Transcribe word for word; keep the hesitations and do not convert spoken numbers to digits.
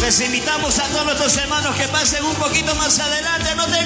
Les invitamos a todos nuestros hermanos que pasen un poquito más adelante. No te